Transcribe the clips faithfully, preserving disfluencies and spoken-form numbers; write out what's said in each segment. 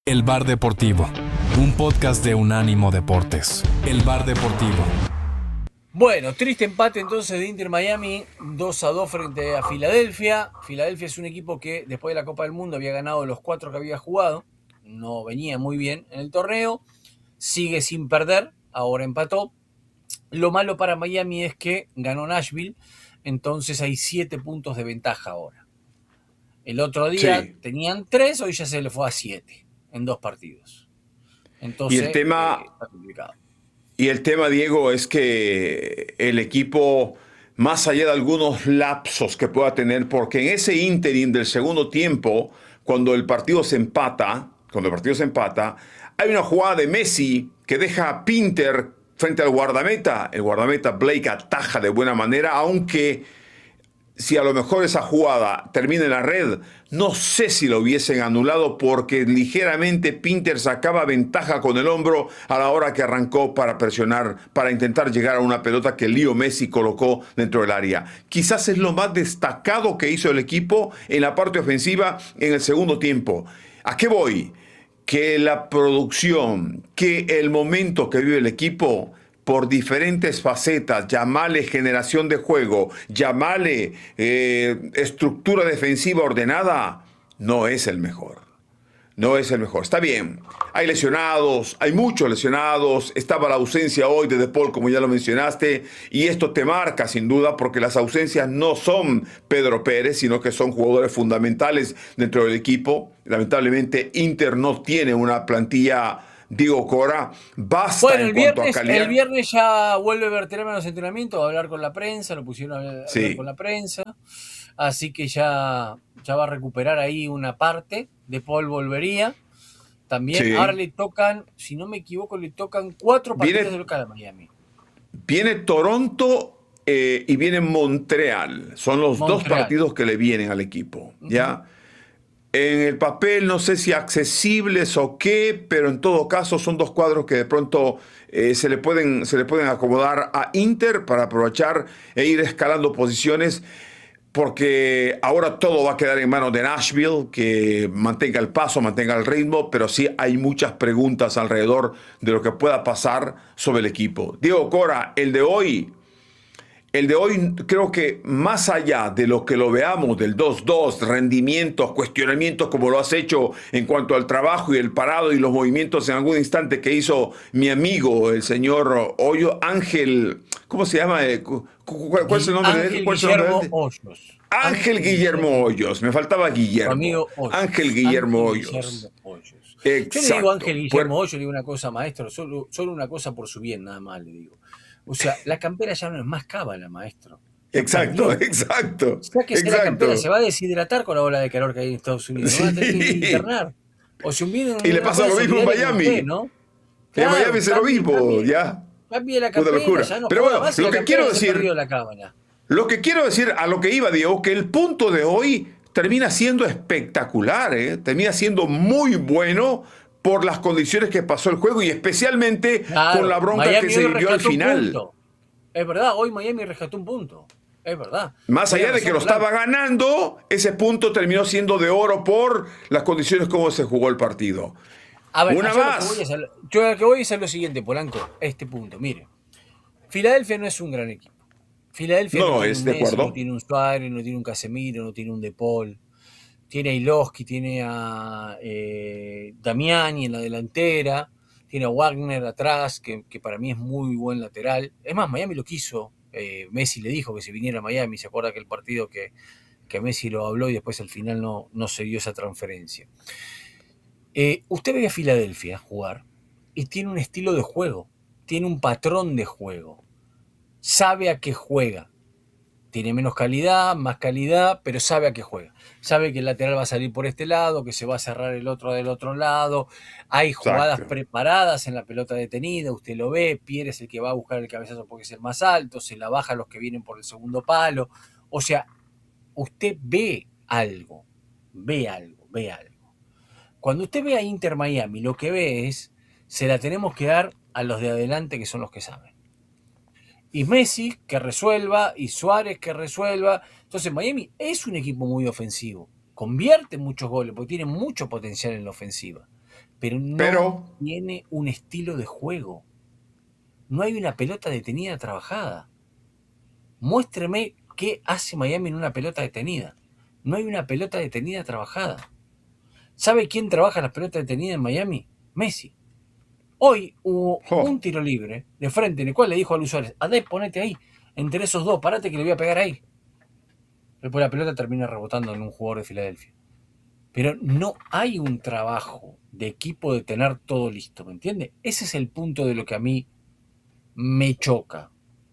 El Bar Deportivo, un podcast de Unánimo Deportes. El Bar Deportivo. Bueno, triste empate entonces de Inter Miami, dos a dos frente a Filadelfia. Filadelfia es un equipo que después de la Copa del Mundo había ganado los cuatro que había jugado. No venía muy bien en el torneo. Sigue sin perder, ahora empató. Lo malo para Miami es que ganó Nashville, entonces hay siete puntos de ventaja ahora. El otro día Sí. tenían tres, hoy ya se le fue a siete en dos partidos. Entonces, Y el tema, eh, está complicado. y el tema, Diego, es que el equipo, más allá de algunos lapsos que pueda tener, porque en ese ínterin del segundo tiempo, cuando el partido se empata, cuando el partido se empata, hay una jugada de Messi que deja a Pinter frente al guardameta. El guardameta Blake ataja de buena manera, aunque si a lo mejor esa jugada termina en la red, no sé si lo hubiesen anulado porque ligeramente Pinter sacaba ventaja con el hombro a la hora que arrancó para presionar, para intentar llegar a una pelota que Leo Messi colocó dentro del área. Quizás es lo más destacado que hizo el equipo en la parte ofensiva en el segundo tiempo. ¿A qué voy? Que la producción, que el momento que vive el equipo, por diferentes facetas, llamale generación de juego, llamale eh, estructura defensiva ordenada, no es el mejor. No es el mejor. Está bien, hay lesionados, hay muchos lesionados, estaba la ausencia hoy de De Paul, como ya lo mencionaste, y esto te marca sin duda porque las ausencias no son Pedro Pérez, sino que son jugadores fundamentales dentro del equipo. Lamentablemente Inter no tiene una plantilla. Diego Cora, basta Bueno, en el cuanto a viernes, calidad. el viernes ya vuelve Berterame a los entrenamientos a hablar con la prensa, lo pusieron a hablar Sí. con la prensa, así que ya, ya va a recuperar ahí una parte. De Paul volvería. También Sí. ahora le tocan, si no me equivoco, le tocan cuatro partidos Viene, de local a Miami. viene Toronto eh, y viene Montreal. Son los dos Montreal. partidos que le vienen al equipo. ¿Ya? En el papel no sé si accesibles o qué, pero en todo caso son dos cuadros que de pronto eh, se, le pueden, se le pueden acomodar a Inter para aprovechar e ir escalando posiciones, porque ahora todo va a quedar en manos de Nashville, que mantenga el paso, mantenga el ritmo, pero sí hay muchas preguntas alrededor de lo que pueda pasar sobre el equipo. Diego Cora, el de hoy... El de hoy creo que más allá de lo que lo veamos del dos dos, rendimientos, cuestionamientos como lo has hecho en cuanto al trabajo y el parado y los movimientos en algún instante que hizo mi amigo el señor Hoyo, Ángel, ¿cómo se llama? ¿Cuál, cuál es el nombre de él? ¿Cuál es el nombre de él? Hoyos. Ángel, Ángel Guillermo, Guillermo Hoyos, me faltaba Guillermo. Amigo Hoyos. Ángel Guillermo Ángel Hoyos. Guillermo Hoyos. Exacto. Yo le digo Ángel Guillermo Hoyos, le digo una cosa, maestro, solo, solo una cosa por su bien, nada más le digo. O sea, la campera ya no es más cábala, maestro. Ya exacto, perdió. exacto. Ya que exacto. la campera se va a deshidratar con la ola de calor que hay en Estados Unidos. Sí. Van a tener que internar. O si un video, y le pasa lo mismo en Miami. Usted, ¿no? Claro, en Miami es lo mismo, ya. Cambie la campera, ya no Pero bueno, más lo que quiero decir, la cámara. Lo que quiero decir, a lo que iba, Diego, que el punto de hoy termina siendo espectacular, ¿eh? Termina siendo muy bueno por las condiciones que pasó el juego y especialmente claro, con la bronca Miami que se vivió al final. Es verdad, hoy Miami rescató un punto. Es verdad. Más allá de que lo estaba ganando, ese punto terminó siendo de oro por las condiciones como se jugó el partido. A ver, una yo más. Lo que voy a hacer, yo lo que voy a hacer es lo siguiente, Polanco, este punto. Mire, Filadelfia no es un gran equipo. Filadelfia no, no, no tiene es un de Messi, acuerdo. no tiene un Suárez, no tiene un Casemiro, no tiene un De Paul. Tiene a Ilowski, tiene a eh, Damiani en la delantera, tiene a Wagner atrás, que, que para mí es muy buen lateral. Es más, Miami lo quiso. Eh, Messi le dijo que se viniera a Miami. Se acuerda que el partido que, que Messi lo habló y después al final no, no se dio esa transferencia. Eh, usted ve a Filadelfia jugar y tiene un estilo de juego, tiene un patrón de juego, sabe a qué juega. Tiene menos calidad, más calidad, pero sabe a qué juega. Sabe que el lateral va a salir por este lado, que se va a cerrar el otro del otro lado. Hay jugadas Exacto. preparadas en la pelota detenida, usted lo ve. Pierre es el que va a buscar el cabezazo porque es el más alto, se la baja a los que vienen por el segundo palo. O sea, usted ve algo, ve algo, ve algo. Cuando usted ve a Inter Miami, lo que ve es, se la tenemos que dar a los de adelante que son los que saben. Y Messi que resuelva, y Suárez que resuelva. Entonces Miami es un equipo muy ofensivo, convierte muchos goles porque tiene mucho potencial en la ofensiva. pero no Pero- tiene un estilo de juego. No hay una pelota detenida trabajada. Muéstreme qué hace Miami en una pelota detenida. No hay una pelota detenida trabajada. ¿Sabe quién trabaja las pelotas detenidas en Miami? Messi. Hoy hubo Oh. un tiro libre de frente en el cual le dijo a Luis Suárez: Adé, ponete ahí, entre esos dos, parate que le voy a pegar ahí. Después la pelota termina rebotando en un jugador de Filadelfia. Pero no hay un trabajo de equipo de tener todo listo, ¿me entiende? Ese es el punto de lo que a mí me choca.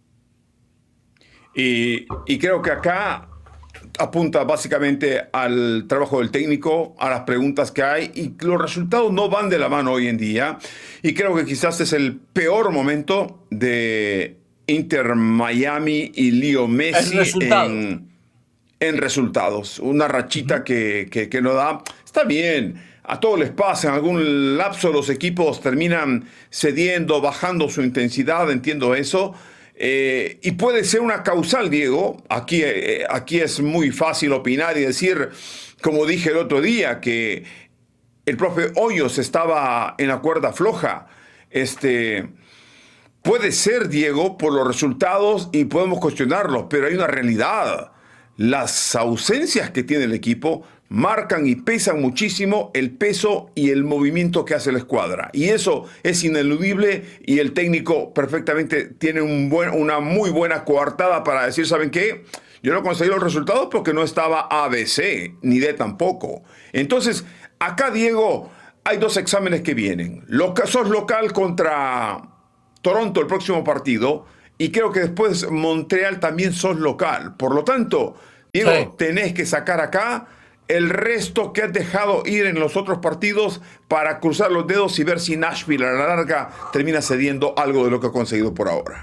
Y, y creo que acá apunta básicamente al trabajo del técnico, a las preguntas que hay, y los resultados no van de la mano hoy en día. Y creo que quizás es el peor momento de Inter Miami y Leo Messi resultado. en, en resultados. Una rachita Ujú. que, que, que no da. Está bien. A todos les pasa, en algún lapso los equipos terminan cediendo, bajando su intensidad, entiendo eso. Eh, y puede ser una causal, Diego. Aquí, eh, aquí es muy fácil opinar y decir, como dije el otro día, que el profe Hoyos estaba en la cuerda floja. Este, puede ser, Diego, por los resultados y podemos cuestionarlos, pero hay una realidad. Las ausencias que tiene el equipo marcan y pesan muchísimo el peso y el movimiento que hace la escuadra. Y eso es ineludible y el técnico perfectamente tiene un buen, una muy buena coartada para decir, ¿saben qué? Yo no conseguí los resultados porque no estaba A B C, ni D tampoco. Entonces, acá, Diego, hay dos exámenes que vienen. Loca, sos local contra Toronto el próximo partido y creo que después Montreal también sos local. Por lo tanto, Diego, Sí. tenés que sacar acá el resto que has dejado ir en los otros partidos para cruzar los dedos y ver si Nashville a la larga termina cediendo algo de lo que ha conseguido por ahora.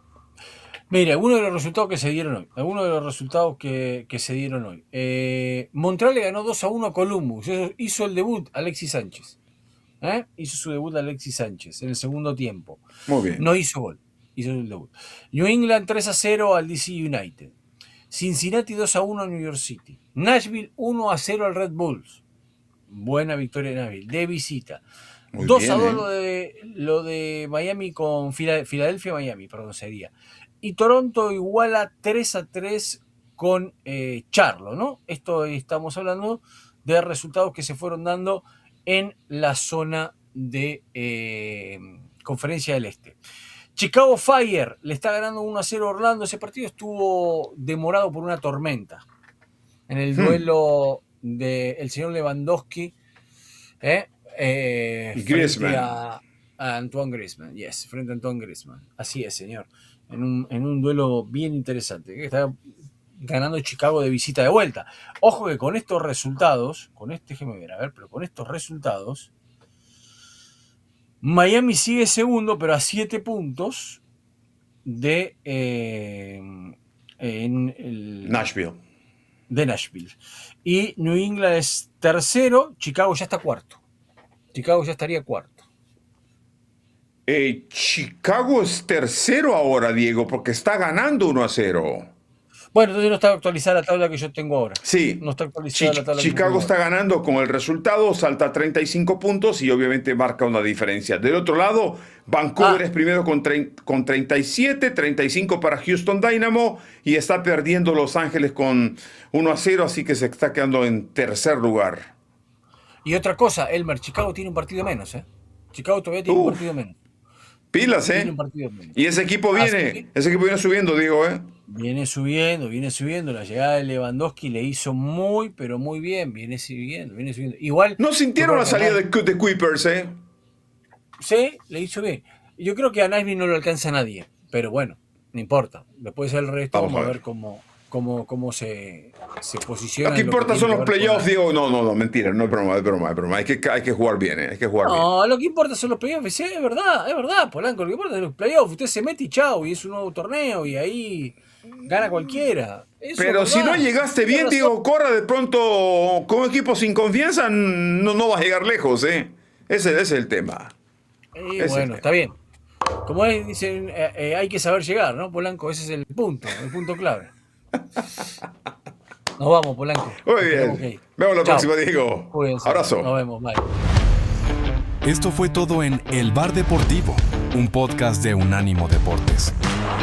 Mire, algunos de los resultados que se dieron hoy. Algunos de los resultados que, que se dieron hoy. Eh, Montreal le ganó dos a uno a Columbus. Hizo, hizo el debut Alexis Sánchez. ¿Eh? Hizo su debut Alexis Sánchez en el segundo tiempo. Muy bien. No hizo gol. Hizo el debut. New England tres a cero al D C United. Cincinnati dos a uno a New York City. Nashville uno a cero al Red Bulls. Buena victoria de Nashville. De visita. Muy dos bien, a dos ¿eh? lo de, lo de Miami con Filadelfia, Miami, perdón, sería. Y Toronto iguala tres a tres con eh, Charlo, ¿no? Esto estamos hablando de resultados que se fueron dando en la zona de eh, Conferencia del Este. Chicago Fire le está ganando uno a cero a Orlando. Ese partido estuvo demorado por una tormenta. En el Hmm. duelo del señor Lewandowski ¿eh? Eh, Y frente Griezmann. a, a Antoine Griezmann. Yes, frente a Antoine Griezmann. Así es, señor. En un, en un duelo bien interesante. Que está ganando Chicago de visita de vuelta. Ojo que con estos resultados, con este, déjeme ver, a ver, pero con estos resultados, Miami sigue segundo, pero a siete puntos de eh, en el, Nashville. de Nashville. Y New England es tercero, Chicago ya está cuarto. Chicago ya estaría cuarto. Eh, Chicago es tercero ahora, Diego, porque está ganando uno a cero. Bueno, entonces no está actualizada la tabla que yo tengo ahora. Sí, No está actualizada Chi- la tabla que yo Chicago tengo está ahora. ganando con el resultado, salta treinta y cinco puntos y obviamente marca una diferencia. Del otro lado, Vancouver Ah. es primero con, tre- con treinta y siete, treinta y cinco para Houston Dynamo y está perdiendo Los Ángeles con uno a cero, así que se está quedando en tercer lugar. Y otra cosa, Elmer, Chicago tiene un partido menos, ¿eh? Chicago todavía tiene un Uf. partido menos. Pilas, Tiene ¿eh? un partido menos. Y ese equipo Así viene, que- ese equipo viene subiendo, Diego, ¿eh? Viene subiendo, viene subiendo. La llegada de Lewandowski le hizo muy, pero muy bien. Viene subiendo, viene subiendo. Igual. No sintieron yo la creo que salida a de, de Kuipers, ¿eh? Sí, le hizo bien. Yo creo que a Nashville no lo alcanza nadie, pero bueno, no importa. Después el resto Vamos vamos, a a ver. ver cómo, cómo, cómo se, se posiciona. Lo que en importa tiene son que los ver con playoffs, la- Diego. No, no, no, mentira, no es broma, es broma, es broma. Hay que, hay que jugar bien, ¿eh? Hay que jugar bien. No, lo que importa son los playoffs. Sí, es verdad, es verdad, Polanco. Lo que importa son los playoffs. Usted se mete y chao, y es un nuevo torneo, y ahí gana cualquiera. Eso Pero es si verdad. no llegaste Tiene bien, razón. Diego Corra, de pronto con un equipo sin confianza no, no vas a llegar lejos, ¿eh? Ese, ese es el tema. Y Ese bueno, es- está bien. Como es, dicen, eh, eh, hay que saber llegar, ¿no, Polanco? Ese es el punto, el punto clave. Nos vamos, Polanco. Muy Nos tenemos que bien. ir. Vemos la Chao. próxima, Diego. Cuídense. Abrazo. Nos vemos. Bye. Esto fue todo en El Bar Deportivo, un podcast de Unánimo Deportes.